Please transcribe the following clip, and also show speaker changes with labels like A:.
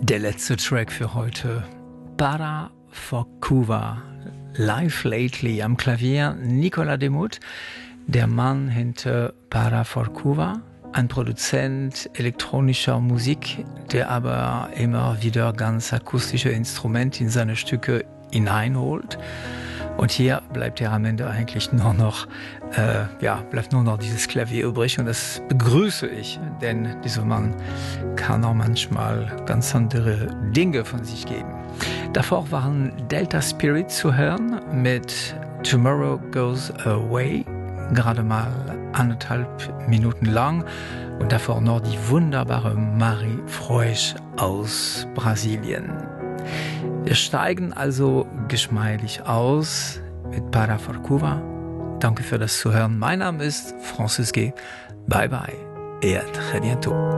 A: Der letzte Track für heute. Para Forcuva. Live Lately am Klavier Nicolas Demuth, der Mann hinter Para Forcuva, ein Produzent elektronischer Musik, der aber immer wieder ganz akustische Instrumente in seine Stücke hineinholt. Und hier bleibt ja am Ende eigentlich nur noch, bleibt nur noch dieses Klavier übrig, und das begrüße ich, denn dieser Mann kann auch manchmal ganz andere Dinge von sich geben. Davor waren Delta Spirit zu hören mit Tomorrow Goes Away, gerade mal 1,5 Minuten lang, und davor noch die wunderbare Marie Froesch aus Brasilien. Wir steigen also geschmeidig aus mit Para Forcuva. Danke für das Zuhören. Mein Name ist Francis G. Bye bye et à très bientôt.